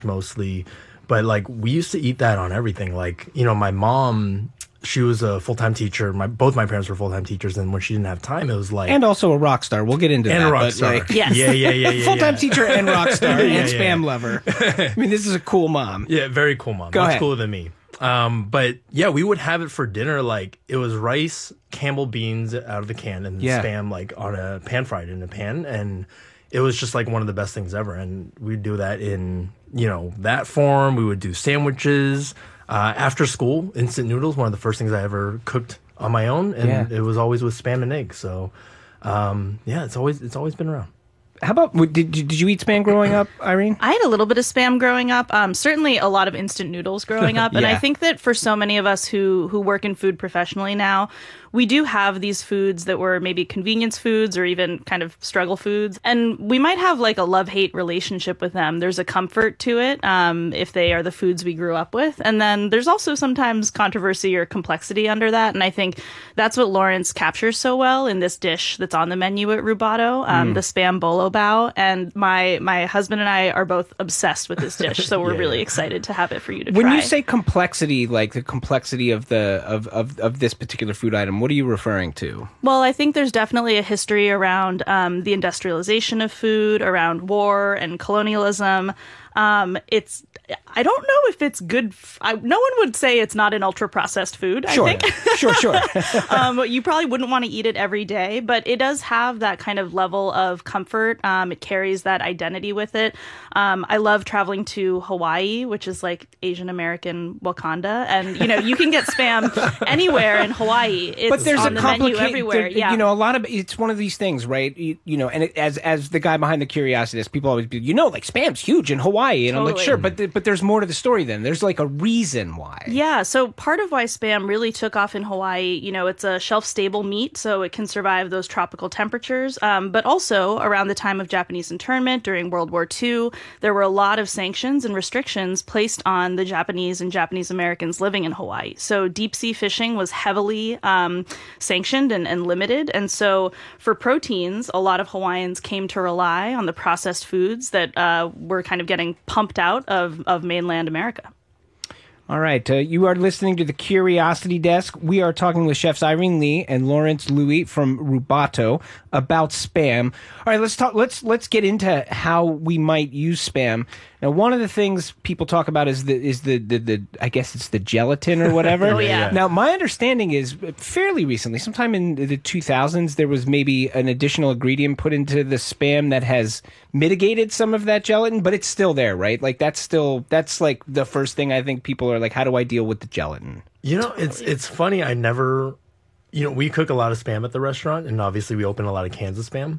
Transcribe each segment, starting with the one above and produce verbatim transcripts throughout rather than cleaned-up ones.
mostly. But like we used to eat that on everything. Like, you know, my mom, she was a full-time teacher. My both my parents were full-time teachers, and when she didn't have time, it was like and also a rock star. We'll get into and that. a rock but star. Like, yes. Yeah, yeah, yeah, yeah. full-time yeah. teacher and rock star Yeah, and yeah, spam yeah. lover. I mean, this is a cool mom. Yeah, very cool mom. Go Much ahead. cooler than me. Um, but yeah, we would have it for dinner. Like it was rice, Campbell beans out of the can, and Yeah. spam like on a pan fried in a pan, and it was just like one of the best things ever. And we'd do that in you know that form. We would do sandwiches uh, after school. Instant noodles, one of the first things I ever cooked on my own, and Yeah. it was always with spam and eggs. So um, yeah, it's always it's always been around. How about did did did you eat spam growing up, Irene? I had a little bit of spam growing up. Um, certainly a lot of instant noodles growing up. And Yeah. I think that for so many of us who, who work in food professionally now, we do have these foods that were maybe convenience foods or even kind of struggle foods. And we might have like a love-hate relationship with them. There's a comfort to it um, if they are the foods we grew up with. And then there's also sometimes controversy or complexity under that. And I think that's what Lawrence captures so well in this dish that's on the menu at Rubato, um, the spam bolo bao. And my my husband and I are both obsessed with this dish. So we're Yeah, really yeah. excited to have it for you to When try. you say complexity, like the complexity of the of, of, of this particular food item, what are you referring to? Well, I think there's definitely a history around um, the industrialization of food, around war and colonialism. Um, it's, I don't know if it's good. F- I, no one would say it's not an ultra processed food. Sure, I think. sure, sure. um, you probably wouldn't want to eat it every day, but it does have that kind of level of comfort. Um, it carries that identity with it. Um, I love traveling to Hawaii, which is like Asian American Wakanda, and you know you can get spam anywhere in Hawaii. It's But there's on a the menu complicated, everywhere. Yeah, you know, a lot of it's one of these things, right? You, you know, and it, as as the guy behind the curiosity desk, people always be, you know, like spam's huge in Hawaii, and I'm like, Totally. sure, but th- but there's more to the story. Then there's like a reason why. Yeah, so part of why spam really took off in Hawaii, you know, it's a shelf-stable meat, so it can survive those tropical temperatures. Um, but also, around the time of Japanese internment during World War Two, there were a lot of sanctions and restrictions placed on the Japanese and Japanese Americans living in Hawaii. So deep-sea fishing was heavily um, sanctioned and, and limited. And so for proteins, a lot of Hawaiians came to rely on the processed foods that uh, were kind of getting pumped out of, of mainland America. All right, uh, you are listening to the Curiosity Desk. We are talking with chefs Irene Lee and Lawrence Louis from Rubato about spam. All right, let's talk. Let's let's get into how we might use spam. Now, one of the things people talk about is the is the the, the I guess it's the gelatin or whatever. Oh, yeah. Now, my understanding is fairly recently, sometime in the two thousands, there was maybe an additional ingredient put into the spam that has mitigated some of that gelatin, but it's still there, right? Like that's still that's like the first thing I think people are like, how do I deal with the gelatin? You know, it's it's funny. I never, you know, we cook a lot of spam at the restaurant, and obviously we open a lot of cans of spam.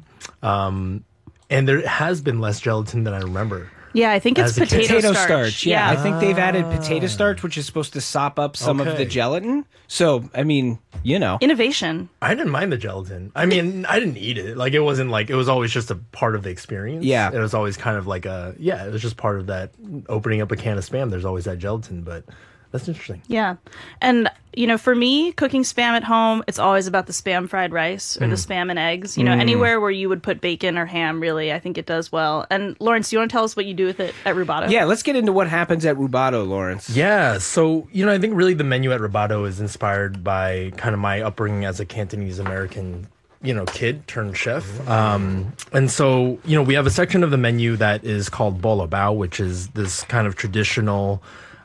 Um, and there has been less gelatin than I remember. Yeah, I think it's As a kid. potato, Potato starch. starch, yeah. I think they've added potato starch, which is supposed to sop up some of the Okay. gelatin. So, I mean, you know. Innovation. I didn't mind the gelatin. I mean, I didn't eat it. Like, it wasn't like, it was always just a part of the experience. Yeah. It was always kind of like a, yeah, it was just part of that opening up a can of spam. There's always that gelatin, but that's interesting. Yeah. And, you know, for me, cooking spam at home, it's always about the spam fried rice or the spam and eggs. You know, anywhere where you would put bacon or ham, really, I think it does well. And Lawrence, do you want to tell us what you do with it at Rubato? Yeah, let's get into what happens at Rubato, Lawrence. Yeah, so, you know, I think really the menu at Rubato is inspired by kind of my upbringing as a Cantonese American, you know, kid turned chef. Um, and so, you know, we have a section of the menu that is called bolo bao, which is this kind of traditional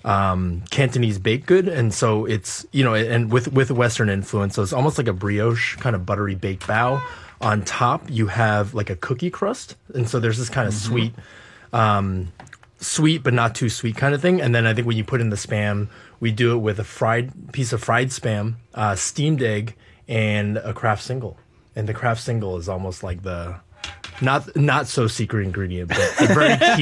um, Cantonese baked good. And so it's, you know, and with, with Western influence, so it's almost like a brioche kind of buttery baked bao. On top, you have like a cookie crust. And so there's this kind of sweet, um, sweet but not too sweet kind of thing. And then I think when you put in the spam, we do it with a fried piece of fried spam, uh, steamed egg, and a Kraft single. And the Kraft single is almost like the not not so secret ingredient, but very key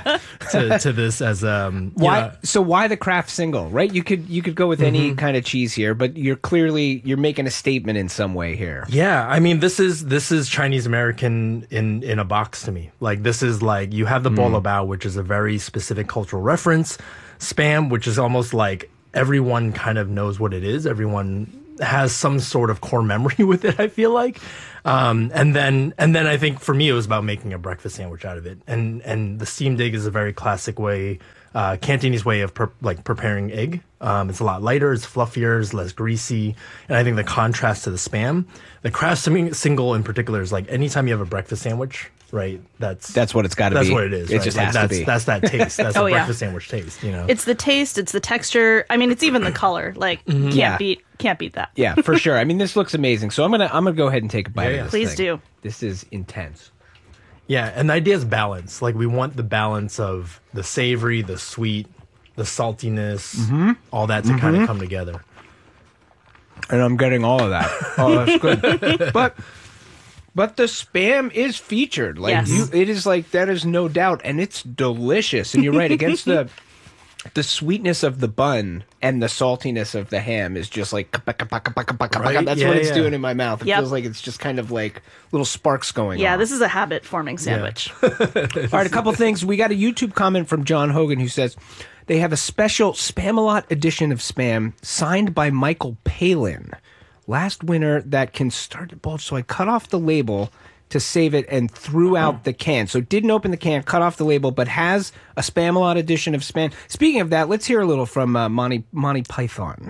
to, to this as um you Why? know, So why the Kraft single, right? You could you could go with any kind of cheese here, but you're clearly you're making a statement in some way here. Yeah, I mean this is this is Chinese American in in a box to me. Like this is like you have the bolo bao, which is a very specific cultural reference. Spam, which is almost like everyone kind of knows what it is. Everyone has some sort of core memory with it, I feel like. Um, and then, and then I think for me, it was about making a breakfast sandwich out of it. And, and the steamed egg is a very classic way, uh, Cantonese way of pre- like preparing egg. Um, it's a lot lighter, it's fluffier, it's less greasy. And I think the contrast to the Spam, the Kraft Single in particular is like anytime you have a breakfast sandwich, right? That's that's what it's got to be. That's what it is. It right? just like has that's, to be. That's that taste. That's Oh, a yeah. breakfast sandwich taste. You know, It's the taste, it's the texture. I mean, it's even the color. Like, can't Yeah. beat can't beat that. Yeah, for sure. I mean, this looks amazing. So I'm gonna I'm gonna go ahead and take a bite Yeah, of yeah. this. Please thing. do. This is intense. yeah. And the idea is balance. Like we want the balance of the savory, the sweet, the saltiness, Mm-hmm. all that to kind of come together. And I'm getting all of that. Oh, that's good. but but the Spam is featured. Like Yes. you, it is like that is no doubt, and it's delicious. And you're right, against the the sweetness of the bun and the saltiness of the ham is just like Right? that's Yeah, what it's yeah. doing in my mouth. It Yep. feels like it's just kind of like little sparks going Yeah, on. this is a habit forming sandwich. All right, a couple things. We got a YouTube comment from John Hogan who says they have a special Spamalot edition of Spam signed by Michael Palin. Last winter that can start to bulge, so I cut off the label to save it and threw out the can. So didn't open the can, cut off the label, but has a Spamalot edition of Spam. Speaking of that, let's hear a little from uh, Monty, Monty Python.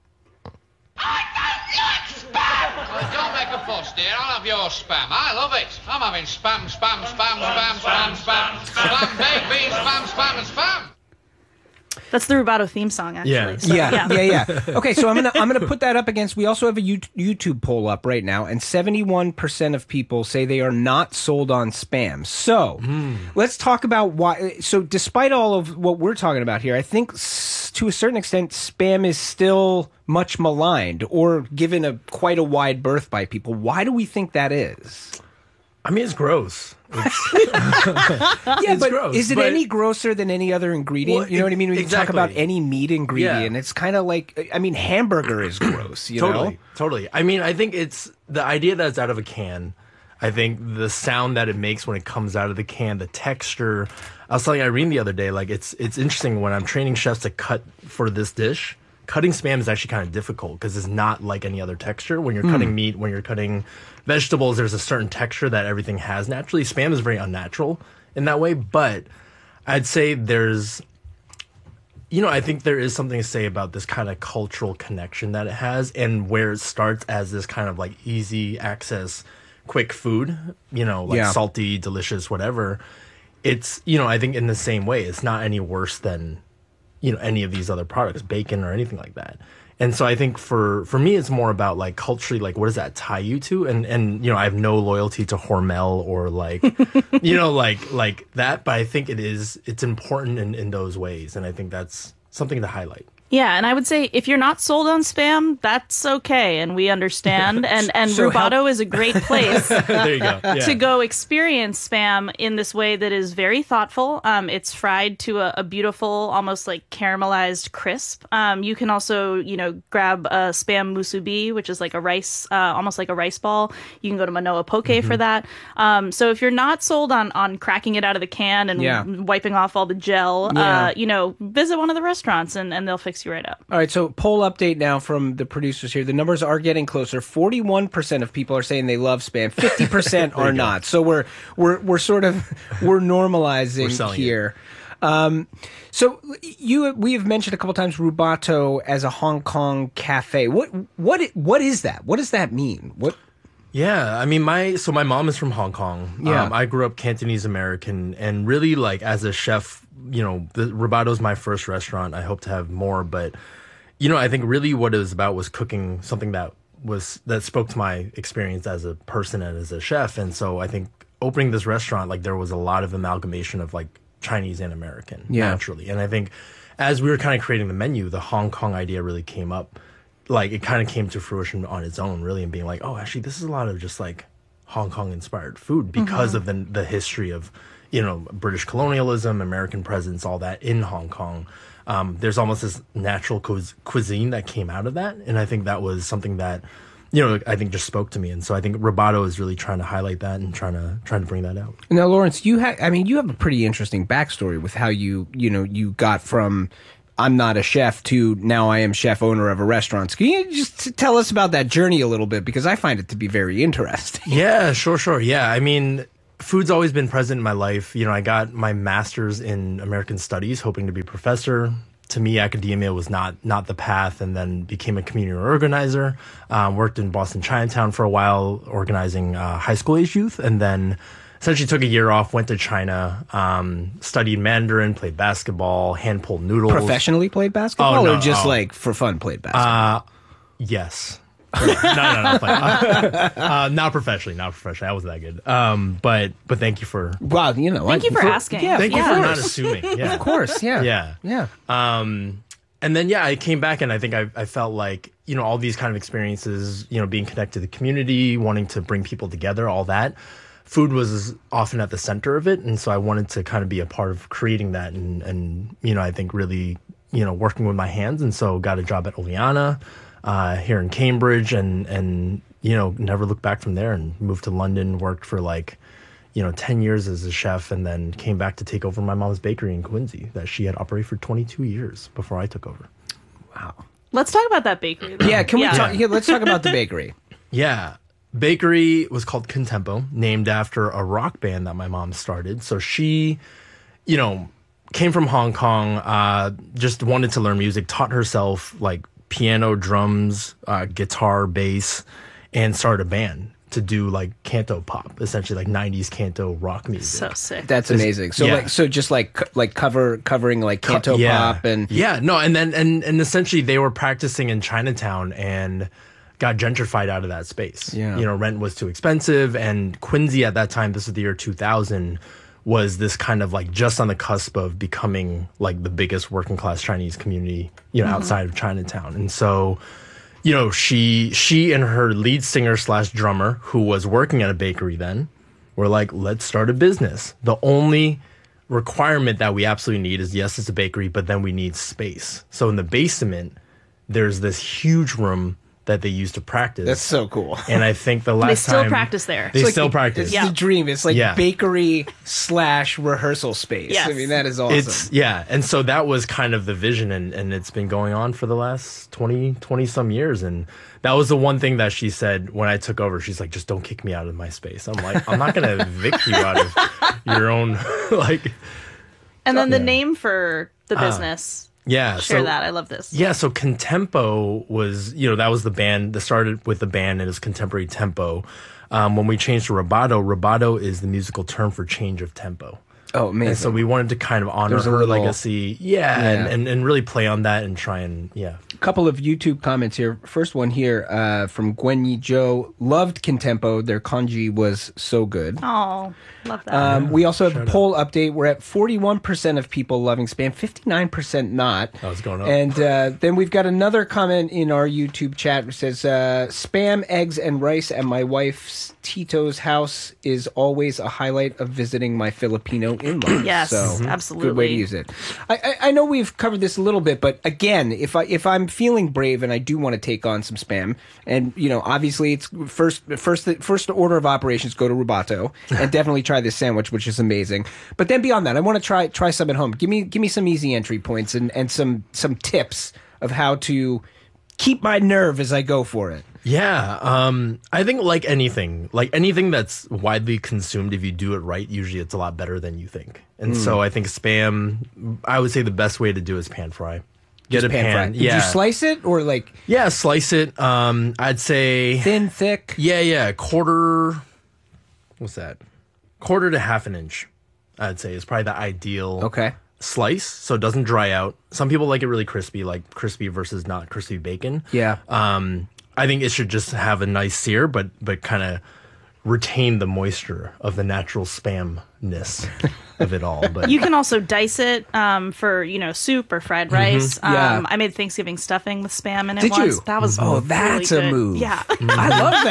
Don't make a fuss, dear. I'll have your spam. I love it. I'm having spam, spam, spam, spam, spam, spam, spam, baked beans, spam, spam, and spam. That's the Rubato theme song, actually. Yeah. So, Yeah, yeah, yeah. Okay, so I'm gonna I'm gonna put that up against. We also have a You- YouTube poll up right now, and seventy-one percent of people say they are not sold on Spam. So let's talk about why. So despite all of what we're talking about here, I think s- to a certain extent, Spam is still much maligned or given a quite a wide berth by people. Why do we think that is? I mean, it's gross. It's, Yeah, It's but gross, is it but- any grosser than any other ingredient? Well, you know what I mean? When you talk exactly. about any meat ingredient, Yeah. it's kind of like, I mean, hamburger is gross, you totally, know? totally. I mean, I think it's the idea that it's out of a can. I think the sound that it makes when it comes out of the can, the texture. I was telling Irene the other day, like it's it's interesting when I'm training chefs to cut for this dish. Cutting Spam is actually kind of difficult because it's not like any other texture. When you're cutting meat, when you're cutting vegetables, there's a certain texture that everything has naturally. Spam is very unnatural in that way, but I'd say there's, you know, I think there is something to say about this kind of cultural connection that it has and where it starts as this kind of like easy access, quick food, you know, like Yeah. salty, delicious, whatever. It's, you know, I think in the same way, it's not any worse than, you know, any of these other products, bacon or anything like that. And so I think for, for me, it's more about like culturally, like what does that tie you to? And, and, you know, I have no loyalty to Hormel or like, you know, like, like that, but I think it is, it's important in, in those ways. And I think that's something to highlight. Yeah, and I would say if you're not sold on Spam, that's okay, and we understand. And and So Rubato help- is a great place There you go. Yeah. to go experience Spam in this way that is very thoughtful. Um, it's fried to a, a beautiful, almost like caramelized crisp. Um, you can also, you know, grab a Spam musubi, which is like a rice, uh, almost like a rice ball. You can go to Manoa Poke Mm-hmm. for that. Um, so if you're not sold on on cracking it out of the can and Yeah. wiping off all the gel, Yeah. uh, you know, visit one of the restaurants and, and they'll fix you right up. All right, so poll update now from the producers here. The numbers are getting closer. forty-one percent of people are saying they love Spam. fifty percent are not. So we're we're we're sort of we're normalizing We're selling it. here. Um, so you we have mentioned a couple times Rubato as a Hong Kong cafe. What what i- what is that? What does that mean? What Yeah, I mean, my so my mom is from Hong Kong. Yeah. um, I grew up Cantonese American, and really, like as a chef, you know, the Rubato's my first restaurant. I hope to have more, but you know, I think really what it was about was cooking something that was that spoke to my experience as a person and as a chef. And so I think opening this restaurant, like there was a lot of amalgamation of like Chinese and American Yeah. naturally. And I think as we were kind of creating the menu, the Hong Kong idea really came up. Like it kind of came to fruition on its own, really, and being like, oh, actually, this is a lot of just like Hong Kong inspired food because of the the history of, you know, British colonialism, American presence, all that in Hong Kong. Um, there's almost this natural cu- cuisine that came out of that, and I think that was something that, you know, I think just spoke to me. And so I think Rubato is really trying to highlight that and trying to trying to bring that out. Now, Lawrence, you have I mean, you have a pretty interesting backstory with how you, you know, you got from I'm not a chef to now I am chef owner of a restaurant. Can you just tell us about that journey a little bit? Because I find it to be very interesting. Yeah, sure, sure. Yeah, I mean, food's always been present in my life. You know, I got my master's in American Studies, hoping to be a professor. To me, academia was not not the path, and then became a community organizer. Um, worked in Boston Chinatown for a while, organizing uh, high school age youth, and then essentially took a year off, went to China, um, studied Mandarin, played basketball, hand pulled noodles. Professionally played basketball, Oh, no, or just oh. like for fun played basketball? Uh, yes. no, no, no, no, uh, uh, not professionally, not professionally. I wasn't that good. Um, but but thank you for Well, you know, Thank I- you for asking. Yeah, thank of you for course. not assuming. Yeah, Of course, yeah, Yeah. yeah. Um, and then, yeah, I came back and I think I, I felt like, you know, all these kind of experiences, you know, being connected to the community, wanting to bring people together, all that. Food was often at the center of it. And so I wanted to kind of be a part of creating that and, and you know, I think really, you know, working with my hands. And so got a job at Oleana uh, here in Cambridge and, and, you know, never looked back from there and moved to London, worked for like, you know, ten years as a chef, and then came back to take over my mom's bakery in Quincy that she had operated for twenty-two years before I took over. Wow. Let's talk about that bakery. Though. Yeah, can we Yeah. talk? Yeah, let's talk about the bakery. Yeah. Bakery was called Contempo, named after a rock band that my mom started. So she, you know, came from Hong Kong, uh, just wanted to learn music, taught herself like piano, drums, uh, guitar, bass, and started a band to do like canto pop, essentially like nineties canto rock music. So sick. That's amazing. So yeah. like, so just like co- like cover covering like canto yeah. pop and yeah, no, and then and and essentially they were practicing in Chinatown and got gentrified out of that space. Yeah. You know, rent was too expensive, and Quincy at that time, this is the year two thousand, was this kind of like just on the cusp of becoming like the biggest working class Chinese community, you know, Mm-hmm. outside of Chinatown. And so, you know, she she and her lead singer slash drummer, who was working at a bakery then, were like, let's start a business. The only requirement that we absolutely need is, yes, it's a bakery, but then we need space. So in the basement, there's this huge room that they use to practice. that's so cool. And I think the last They still time practice there. They It's like still the- practice. It's Yeah. the dream. It's like Yeah. bakery slash rehearsal space. Yes. I mean, that is awesome. It's yeah, and so that was kind of the vision, and, and it's been going on for the last twenty, twenty some years, and that was the one thing that she said when I took over. She's like, just don't kick me out of my space. I'm like, I'm not gonna evict you out of your own like And then the Yeah. name for the business. yeah. Share so, that. I love this. Yeah, so Contempo was, you know, that was the band that started with the band, and it was contemporary tempo. Um, when we changed to rubato, rubato is the musical term for change of tempo. oh, amazing. And so we wanted to kind of honor There's a her little- legacy. Yeah, Yeah. And, and, and really play on that and try and, yeah. couple of YouTube comments here. First one here uh, from Gwen Yi Zhou. Loved Contempo. Their kanji was so good. Oh, love that. Um, we also have a poll update. We're at forty-one percent of people loving Spam, fifty-nine percent not. Oh, it's going up. And uh, then we've got another comment in our YouTube chat which says, uh, Spam, eggs, and rice at my wife's Tito's house is always a highlight of visiting my Filipino in-laws. Yes, so, absolutely. Good way to use it. I, I, I know we've covered this a little bit, but again, if I if I'm feeling brave and I do want to take on some Spam, and you know, obviously it's first first first order of operations, go to Rubato and definitely try this sandwich, which is amazing. But then beyond that, I want to try try some at home. Give me give me some easy entry points and, and some some tips of how to keep my nerve as I go for it. Yeah, um, I think like anything, like anything that's widely consumed, if you do it right, usually it's a lot better than you think. And so I think Spam, I would say the best way to do is pan fry. Get Just a pan, fry. yeah, Did you slice it or like yeah, slice it. Um, I'd say thin, thick? yeah, yeah, quarter. What's that? Quarter to half an inch. I'd say is probably the ideal. Okay. Slice so it doesn't dry out. Some people like it really crispy, like crispy versus not crispy bacon. Yeah. Um, I think it should just have a nice sear, but but kind of retain the moisture of the natural spamness of it all. But You can also dice it um, for, you know, soup or fried rice. Um, Yeah. I made Thanksgiving stuffing with Spam in it Did once. you? That was Oh, really that's a good. move. Yeah. I love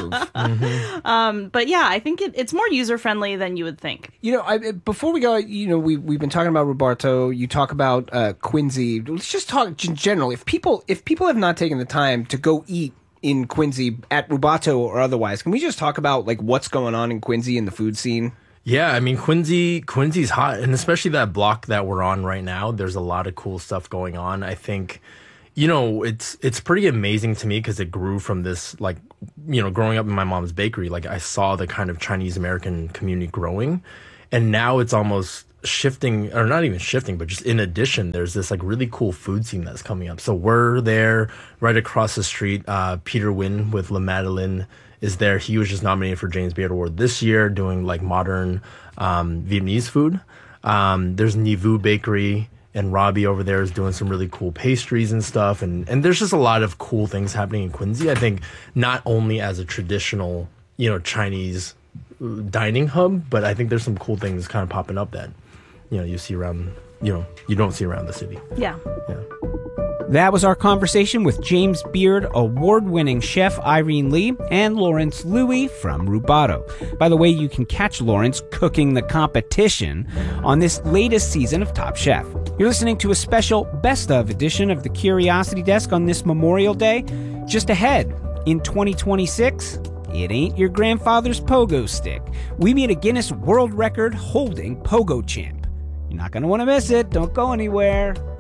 that move. But yeah, I think it, it's more user friendly than you would think. You know, I, before we go, you know, we we've been talking about Roberto. You talk about uh, Quincy. Let's just talk in general. If people if people have not taken the time to go eat in Quincy at Rubato or otherwise, can we just talk about like what's going on in Quincy in the food scene? Yeah, I mean Quincy, Quincy's hot, and especially that block that we're on right now. There's a lot of cool stuff going on. I think, you know, it's it's pretty amazing to me because it grew from this, like, you know, growing up in my mom's bakery. Like I saw the kind of Chinese American community growing, and now it's almost shifting, or not even shifting, but just in addition, there's this like really cool food scene that's coming up. So we're there right across the street. Uh, Peter Nguyen with La Madeleine is there. He was just nominated for James Beard Award this year, doing like modern um, Vietnamese food. Um, there's Nivu Bakery, and Robbie over there is doing some really cool pastries and stuff. And, and there's just a lot of cool things happening in Quincy. I think not only as a traditional, you know, Chinese dining hub, but I think there's some cool things kind of popping up that, you know, you see around, you know, you don't see around the city. Yeah. Yeah. That was our conversation with James Beard award-winning chef Irene Lee and Lawrence Louie from Rubato. By the way, you can catch Lawrence cooking the competition on this latest season of Top Chef. You're listening to a special best-of edition of the Curiosity Desk on this Memorial Day. Just ahead, in twenty twenty-six, it ain't your grandfather's pogo stick. We meet a Guinness World Record holding pogo champ. You're not going to want to miss it. Don't go anywhere.